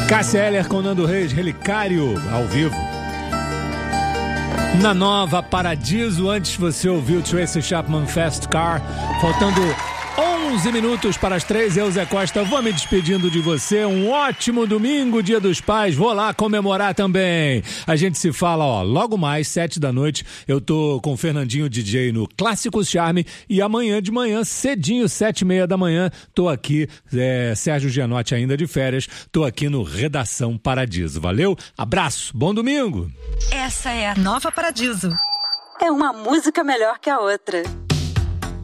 Cássia Eller com Nando Reis, Relicário, ao vivo. Na Nova Paradiso, antes você ouviu Tracy Chapman Fast Car, faltando 11 minutos para as 3, eu, Zé Costa, vou me despedindo de você. Um ótimo domingo, Dia dos Pais, vou lá comemorar também. A gente se fala, logo mais, 7 da noite, eu tô com o Fernandinho DJ no Clássicos Charme e amanhã de manhã, cedinho, 7h30 da manhã, tô aqui, Sérgio Gianotti ainda de férias, tô aqui no Redação Paradiso. Valeu? Abraço, bom domingo! Essa é a Nova Paradiso. É uma música melhor que a outra.